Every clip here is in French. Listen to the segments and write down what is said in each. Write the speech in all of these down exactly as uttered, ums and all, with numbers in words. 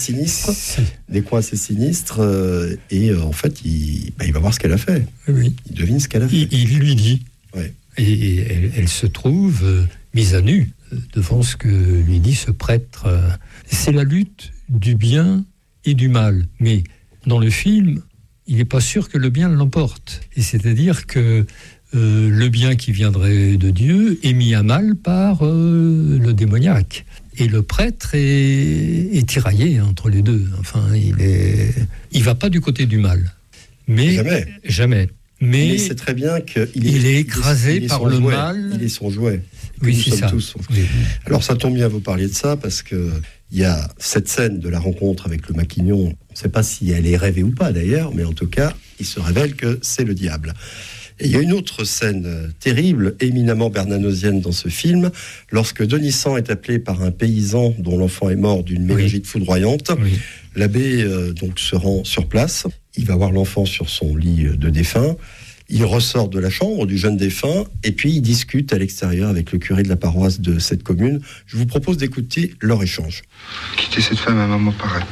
sinistres, des coins assez sinistres, euh, et euh, en fait, il, bah, il va voir ce qu'elle a fait. Oui. Il devine ce qu'elle a fait. Il, il lui dit. Ouais. Et, et elle, elle se trouve euh, mise à nu euh, devant ce que lui dit ce prêtre. Euh, c'est la lutte du bien et du mal. Mais dans le film, il n'est pas sûr que le bien l'emporte. Et c'est-à-dire que euh, le bien qui viendrait de Dieu est mis à mal par euh, le démoniaque. Et le prêtre est, est tiraillé entre les deux. Enfin, il est, il va pas du côté du mal. Mais jamais. Jamais. Mais, Mais c'est très bien qu'il est, il est écrasé il est, par il est le jouet. mal. Il est son jouet. Oui, nous c'est sommes ça. Tous. Oui. Alors ça tombe bien vous parliez de ça parce que il y a cette scène de la rencontre avec le maquignon. On ne sait pas si elle est rêvée ou pas d'ailleurs, mais en tout cas, il se révèle que c'est le diable. Et il y a une autre scène terrible, éminemment bernanosienne dans ce film, lorsque Denis Sand est appelé par un paysan dont l'enfant est mort d'une méningite oui. foudroyante. Oui. L'abbé euh, donc se rend sur place. Il va voir l'enfant sur son lit de défunt. Il ressort de la chambre du jeune défunt et puis il discute à l'extérieur avec le curé de la paroisse de cette commune. Je vous propose d'écouter leur échange. Quitter cette femme à un moment pareil.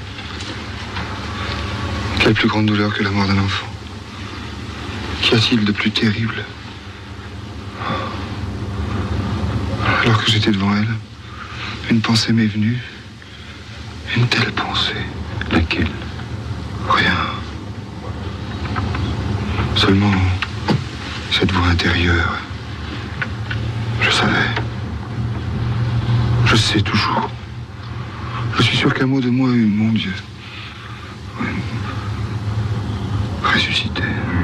Quelle plus grande douleur que la mort d'un enfant? Qu'y a-t-il de plus terrible? Alors que j'étais devant elle, une pensée m'est venue. Une telle pensée. Laquelle? Rien. Seulement cette voix intérieure. Je savais. Je sais toujours. Je suis sûr qu'un mot de moi, mon Dieu, ressusciter.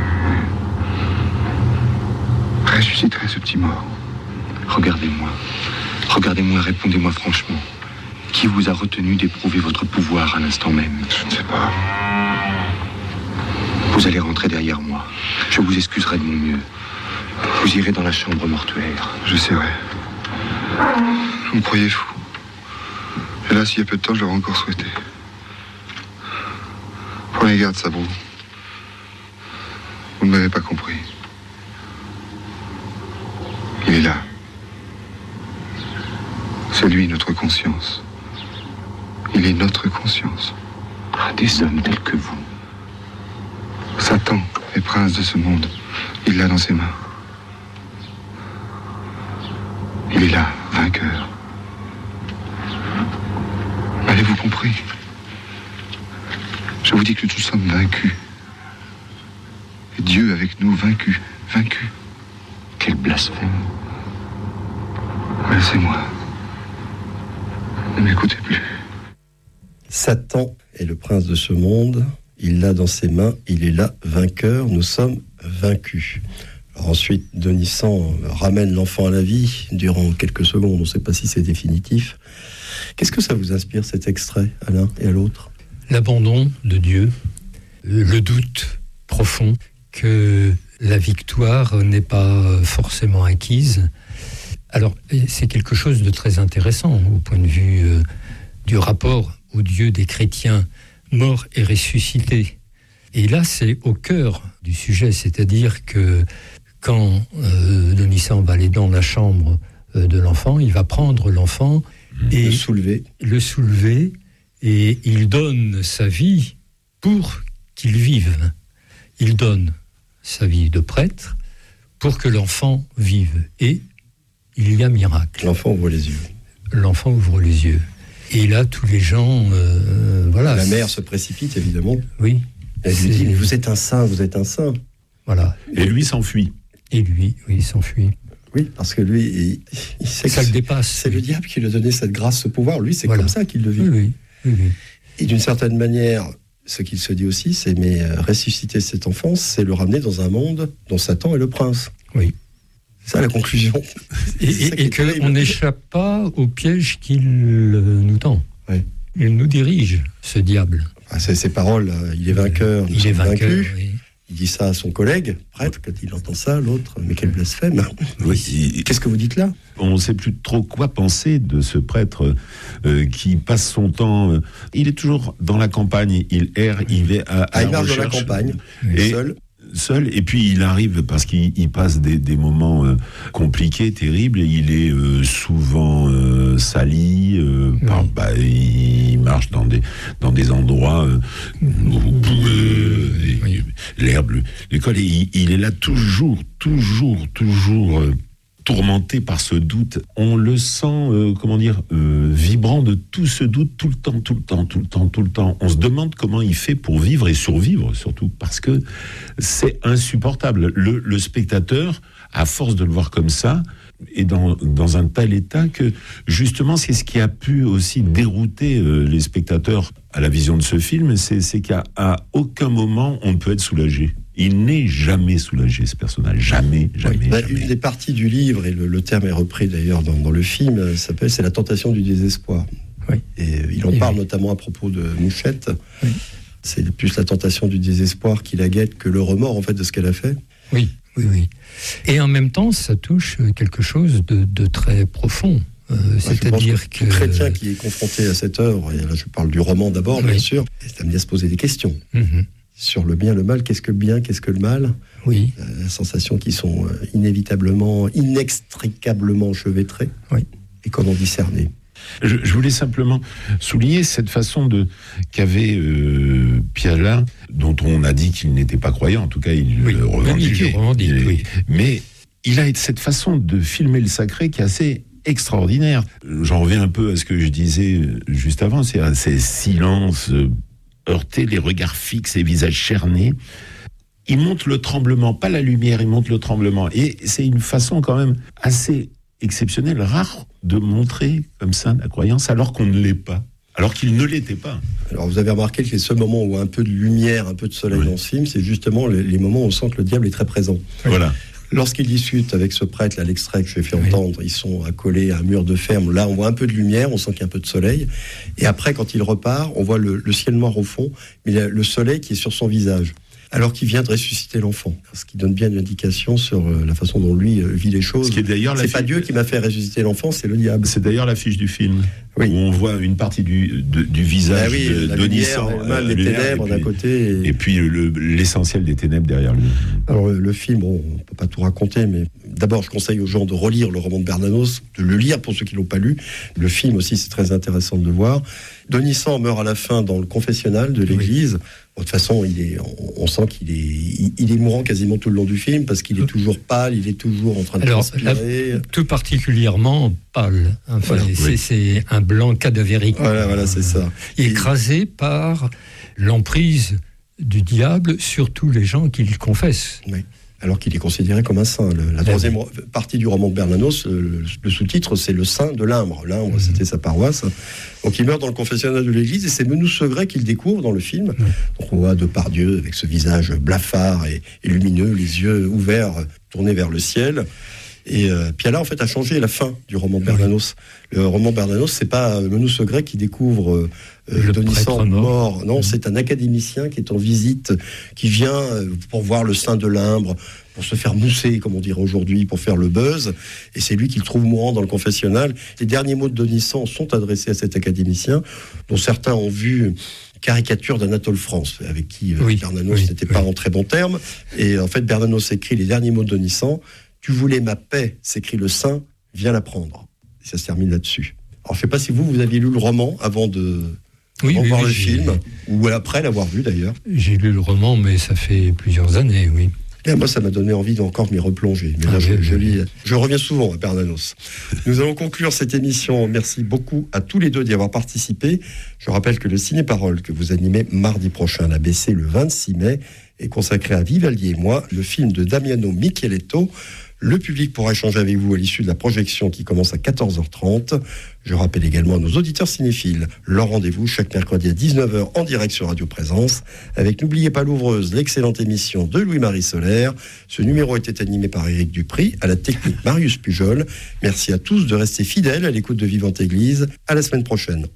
Ressusciterait ce petit mort. Regardez-moi. Regardez-moi, répondez-moi franchement. Qui vous a retenu d'éprouver votre pouvoir à l'instant même? Je ne sais pas. Vous allez rentrer derrière moi. Je vous excuserai de mon mieux. Vous irez dans la chambre mortuaire. Je serai. Vous me croyez fou. Hélas, il y a peu de temps, je l'aurais encore souhaité. Prenez garde, Sabro. Vous ne m'avez pas compris. Il est là. C'est lui, notre conscience. Il est notre conscience. Ah, des hommes tels que vous. Satan est prince de ce monde. Il l'a dans ses mains. Il est là, vainqueur. Avez-vous compris? Je vous dis que nous sommes vaincus. Et Dieu avec nous, vaincu, vaincu. Quel blasphème. Laissez-moi. Ne m'écoutez plus. Satan est le prince de ce monde. Il l'a dans ses mains. Il est là, vainqueur. Nous sommes vaincus. Alors ensuite, Denis Sand ramène l'enfant à la vie durant quelques secondes. On ne sait pas si c'est définitif. Qu'est-ce que ça vous inspire, cet extrait, à l'un et à l'autre? L'abandon de Dieu, le doute profond que la victoire n'est pas forcément acquise. Alors, c'est quelque chose de très intéressant au point de vue euh, du rapport au Dieu des chrétiens, mort et ressuscité. Et là, c'est au cœur du sujet, c'est-à-dire que quand euh, Denis Sand va aller dans la chambre euh, de l'enfant, il va prendre l'enfant et le soulever. le soulever, et il donne sa vie pour qu'il vive. Il donne sa vie de prêtre pour que l'enfant vive. Et il y a miracle. L'enfant ouvre les yeux. L'enfant ouvre les yeux. Et là, tous les gens... Euh, voilà. La mère se précipite, évidemment. Oui. Elle lui dit, mais vous êtes un saint, vous êtes un saint. Voilà. Et lui s'enfuit. Et lui, oui, il s'enfuit. Oui, parce que lui, il, il sait ça que le dépasse. C'est oui. le diable qui lui a donné cette grâce, ce pouvoir. Lui, c'est voilà. comme ça qu'il le vit. Oui, oui, oui, oui. Et d'une certaine manière, ce qu'il se dit aussi, c'est mais euh, ressusciter cet enfant, c'est le ramener dans un monde dont Satan est le prince. Oui. C'est ça la conclusion. Et, et, et qu'on n'échappe pas au piège qu'il euh, nous tend. Oui. Il nous dirige, ce diable. Ah, c'est ses paroles, euh, il est vainqueur, nous il sommes est vainqueur, vaincus. Oui. Il dit ça à son collègue, prêtre, quand il entend ça, l'autre, mais quel blasphème. Oui. Qu'est-ce que vous dites là? On ne sait plus trop quoi penser de ce prêtre euh, qui passe son temps. Euh, il est toujours dans la campagne, il erre, il va à, à ah, il la marche recherche. dans la campagne, et seul. seul, et puis il arrive, parce qu'il il passe des, des moments euh, compliqués, terribles, et il est euh, souvent euh, sali, euh, oui. par, bah, il marche dans des, dans des endroits euh, où, euh, oui. l'herbe, l'école, et il, il est là toujours, toujours, toujours... Euh, tourmenté par ce doute. On le sent, euh, comment dire, euh, vibrant de tout ce doute tout le temps, tout le temps, tout le temps, tout le temps. On se demande comment il fait pour vivre et survivre, surtout, parce que c'est insupportable. Le, le spectateur, à force de le voir comme ça, est dans, dans un tel état que, justement, c'est ce qui a pu aussi dérouter euh, les spectateurs à la vision de ce film, c'est, c'est qu'à à aucun moment on ne peut être soulagé. Il n'est jamais soulagé, ce personnage. Jamais, jamais, oui. bah, jamais. Une des parties du livre, et le, le terme est repris d'ailleurs dans, dans le film, s'appelle « C'est la tentation du désespoir ». Oui. Et il en et parle oui. notamment à propos de Mouchette. Oui. C'est plus la tentation du désespoir qui la guette que le remords, en fait, de ce qu'elle a fait. Oui, oui, oui. Et en même temps, ça touche quelque chose de, de très profond. Euh, ouais, c'est-à-dire que... Tout chrétien qui est confronté à cette œuvre, et là je parle du roman d'abord, oui. bien sûr, est amené à se poser des questions. Mm-hmm. Sur le bien, le mal, qu'est-ce que le bien, qu'est-ce que le mal ? Oui. Euh, sensations qui sont inévitablement, inextricablement enchevêtrées. Oui. Et comment discerner ? Je, je voulais simplement souligner cette façon de qu'avait euh, Piala, dont on a dit qu'il n'était pas croyant, en tout cas il oui. le revendiquait. Oui, revendique, il, oui. Mais il a cette façon de filmer le sacré qui est assez extraordinaire. J'en reviens un peu à ce que je disais juste avant, c'est ces silences heurtés, les regards fixes, les visages cernés. Il montre le tremblement, pas la lumière, il montre le tremblement. Et c'est une façon quand même assez exceptionnelle, rare, de montrer comme ça la croyance, alors qu'on ne l'est pas, alors qu'il ne l'était pas. Alors vous avez remarqué que les seuls moments où un peu de lumière, un peu de soleil oui. dans ce film, c'est justement les, les moments où on sent que le diable est très présent. Voilà. Lorsqu'il discute avec ce prêtre, là, l'extrait que je fait oui. entendre, ils sont accolés à un mur de ferme. Là, on voit un peu de lumière, on sent qu'il y a un peu de soleil. Et après, quand il repart, on voit le, le ciel noir au fond, mais le soleil qui est sur son visage. Alors qu'il vient de ressusciter l'enfant. Ce qui donne bien une indication sur la façon dont lui vit les choses. Ce qui est d'ailleurs c'est pas Dieu qui m'a fait ressusciter l'enfant, c'est le diable. C'est d'ailleurs l'affiche du film, oui. où on voit une partie du, de, du visage ah oui, de Donissant, euh, les ténèbres d'un côté. Et, et puis le, l'essentiel des ténèbres derrière lui. Alors le film, bon, on ne peut pas tout raconter, mais d'abord je conseille aux gens de relire le roman de Bernanos, de le lire pour ceux qui ne l'ont pas lu. Le film aussi, c'est très intéressant de le voir. Donissant meurt à la fin dans le confessionnal de l'église. Oui. De toute façon, il est, on, on sent qu'il est, il, il est mourant quasiment tout le long du film parce qu'il est toujours pâle, il est toujours en train de Alors, transpirer. La, tout particulièrement pâle. Enfin, voilà, c'est, oui. c'est un blanc cadavérique. Voilà, voilà, c'est ça. Écrasé et... par l'emprise du diable sur tous les gens qu'il confesse. Oui. Alors qu'il est considéré comme un saint. Le, la troisième oui. partie du roman de Bernanos, le, le sous-titre, c'est le saint de l'Imbre. L'Imbre, mmh. c'était sa paroisse. Donc il meurt dans le confessionnal de l'église et c'est Menou Segret qu'il découvre dans le film. Mmh. Donc on voit Depardieu avec ce visage blafard et, et lumineux, les yeux ouverts, tournés vers le ciel. Et euh, Piala, en fait, a changé la fin du roman de Bernanos. Oui. Le roman Bernanos, c'est pas Menou Segret qui découvre euh, le Donissant mort. mort. Non, mmh. c'est un académicien qui est en visite, qui vient euh, pour voir le saint de l'Imbre, pour se faire mousser, comme on dirait aujourd'hui, pour faire le buzz. Et c'est lui qui le trouve mourant dans le confessionnal. Les derniers mots de Donissant sont adressés à cet académicien, dont certains ont vu caricature d'Anatole France, avec qui euh, oui. Bernanos oui. n'était oui. pas en très bon terme. Et en fait, Bernanos écrit les derniers mots de Donissant. Tu voulais ma paix, s'écrit le saint, viens la prendre. Et ça se termine là-dessus. Alors, je ne sais pas si vous, vous aviez lu le roman avant de, oui, avant oui, voir oui, le film, ou après l'avoir vu d'ailleurs. J'ai lu le roman, mais ça fait plusieurs années, oui. Et moi, ça m'a donné envie d'encore m'y replonger. Mais là, ah, je, je, lis, je reviens souvent à Bernanos. Nous allons conclure cette émission. Merci beaucoup à tous les deux d'y avoir participé. Je rappelle que le Ciné-Parole que vous animez mardi prochain à l'A B C le vingt-six mai est consacré à Vivaldi et moi, le film de Damiano Micheletto. Le public pourra échanger avec vous à l'issue de la projection qui commence à quatorze heures trente. Je rappelle également à nos auditeurs cinéphiles leur rendez-vous chaque mercredi à dix-neuf heures en direct sur Radio Présence avec N'oubliez pas l'ouvreuse, l'excellente émission de Louis-Marie Solaire. Ce numéro était animé par Éric Dupry, à la technique Marius Pujol. Merci à tous de rester fidèles à l'écoute de Vivante Église. À la semaine prochaine.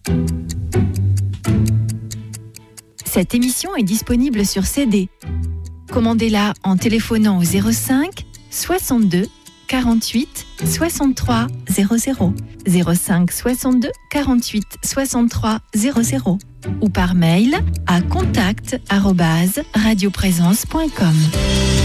Cette émission est disponible sur C D. Commandez-la en téléphonant au zéro cinq soixante-deux quarante-huit soixante-trois zéro zéro zéro cinq soixante-deux quarante-huit soixante-trois zéro zéro. ou par mail à contact arobase radioprésence point com.